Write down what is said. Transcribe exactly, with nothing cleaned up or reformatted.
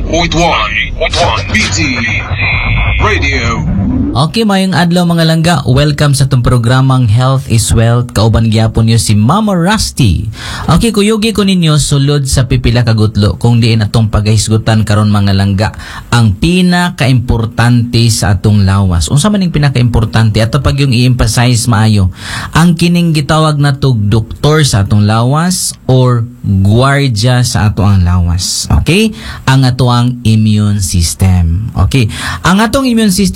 point one B T Radio. Okay, mayong adlaw mga langga. Welcome sa itong programang Health is Wealth. Kauban gyapon niyo si Mama Rusty. Okay, kuyugi ko ninyo sulod sa pipila kagutlo kung diin atong paghisgutan karon mga langga ang pinaka-importante sa atong lawas. Unsa man ning pinaka-importante ato pag yung i-emphasize maayo. Ang kining gitawag na tug doktor sa atong lawas or gwardiya sa ato ang lawas. Okay? Ang ato ang immune system. Okay? Ang atong immune system